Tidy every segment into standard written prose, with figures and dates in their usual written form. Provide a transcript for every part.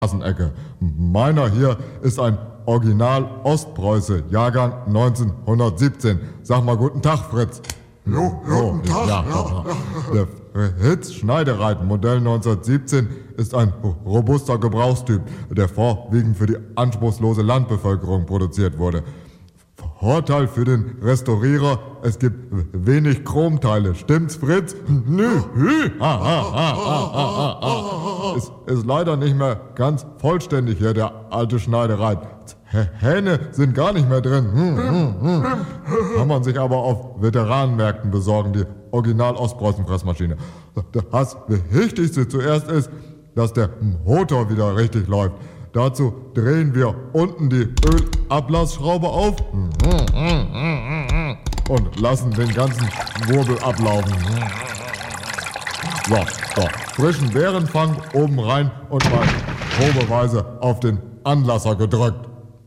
Straßenecke. Meiner hier ist ein Original Ostpreuße, Jahrgang 1917. Sag mal guten Tag, Fritz. Guten Tag. Ja. Der Fritz Schneidereit Modell 1917 ist ein robuster Gebrauchstyp, der vorwiegend für die anspruchslose Landbevölkerung produziert wurde. Vorteil für den Restaurierer, es gibt wenig Chromteile. Stimmt's, Fritz? Nö. Ist leider nicht mehr ganz vollständig hier, der alte Schneidereit. Hähne sind gar nicht mehr drin. Kann man sich aber auf Veteranenmärkten besorgen, die Original-Ostpreußen-Fressmaschine. Das Wichtigste zuerst ist, dass der Motor wieder richtig läuft. Dazu drehen wir unten die Ölablassschraube auf und lassen den ganzen Wirbel ablaufen. So, frischen Bärenfang oben rein und mal probeweise auf den Anlasser gedrückt.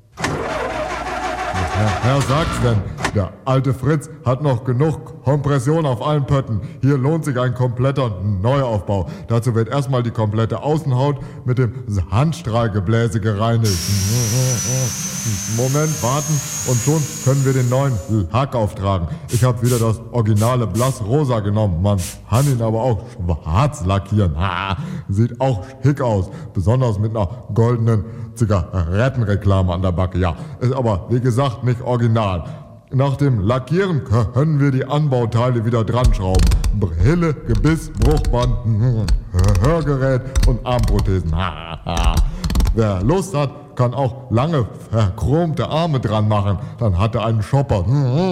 Herr sagt's denn, der alte Fritz hat noch genug Kompression auf allen Pötten. Hier lohnt sich ein kompletter Neuaufbau. Dazu wird erstmal die komplette Außenhaut mit dem Handstrahlgebläse gereinigt. Moment, warten und schon können wir den neuen Lack auftragen. Ich habe wieder das originale Blassrosa genommen. Man kann ihn aber auch schwarz lackieren. Sieht auch schick aus, besonders mit einer goldenen Zigarettenreklame an der Backe. Ja, ist aber wie gesagt nicht original. Nach dem Lackieren können wir die Anbauteile wieder dran schrauben. Brille, Gebiss, Bruchband, Hörgerät und Armprothesen. Wer Lust hat, kann auch lange verchromte Arme dran machen. Dann hat er einen Shopper.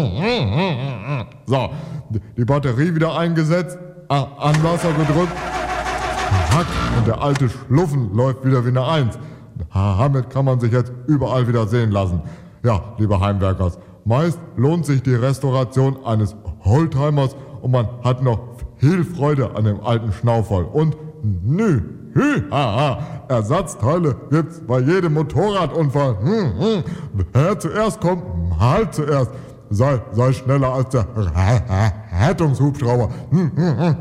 So, die Batterie wieder eingesetzt, Anlasser gedrückt. Und der alte Schluffen läuft wieder wie eine Eins. Damit kann man sich jetzt überall wieder sehen lassen. Ja, liebe Heimwerkers, meist lohnt sich die Restauration eines Oldtimers und man hat noch viel Freude an dem alten Schnauferl. Und Ersatzteile gibt's bei jedem Motorradunfall. Wer zuerst kommt, halt zuerst. Sei schneller als der Rettungshubschrauber.